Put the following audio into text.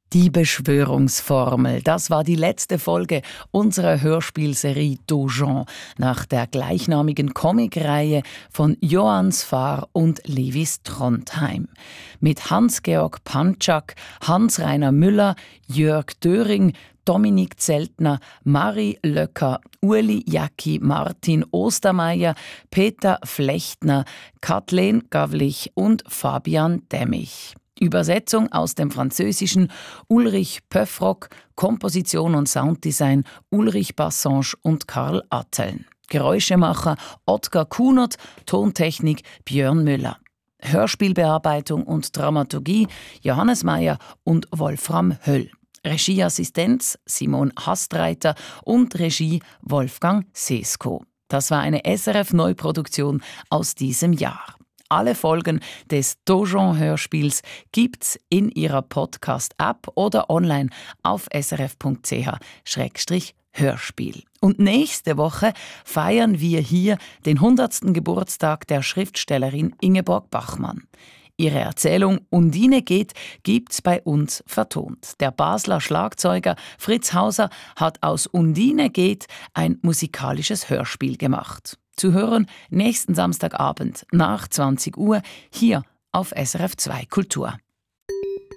Die Beschwörungsformel, das war die letzte Folge unserer Hörspielserie Dojon nach der gleichnamigen Comicreihe von Johann Sfar und Lewis Trondheim. Mit Hans-Georg Pantschak, Hans-Rainer Müller, Jörg Döring, Dominik Zeltner, Marie Löcker, Ueli Jacki, Martin Ostermeier, Peter Flechtner, Kathleen Gavlich und Fabian Demmich. Übersetzung aus dem Französischen Ulrich Pöffrock, Komposition und Sounddesign Ulrich Bassange und Karl Atteln. Geräuschemacher Ottgar Kunert, Tontechnik Björn Müller. Hörspielbearbeitung und Dramaturgie Johannes Meyer und Wolfram Höll. Regieassistenz Simon Hastreiter und Regie Wolfgang Sesko. Das war eine SRF-Neuproduktion aus diesem Jahr. Alle Folgen des Dojon-Hörspiels gibt's in ihrer Podcast-App oder online auf srf.ch/Hörspiel. Und nächste Woche feiern wir hier den 100. Geburtstag der Schriftstellerin Ingeborg Bachmann. Ihre Erzählung »Undine geht« gibt's bei uns vertont. Der Basler Schlagzeuger Fritz Hauser hat aus »Undine geht« ein musikalisches Hörspiel gemacht. Zu hören nächsten Samstagabend nach 20 Uhr hier auf SRF 2 Kultur.